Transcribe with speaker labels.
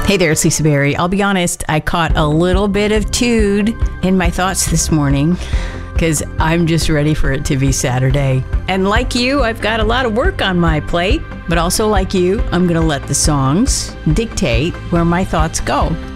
Speaker 1: Hey there, it's Lisa Berry. I'll be honest, I caught a little bit of Tude in my thoughts this morning because I'm just ready for it to be Saturday. And like you, I've got a lot of work on my plate, but also like you, I'm going to let the songs dictate where my thoughts go.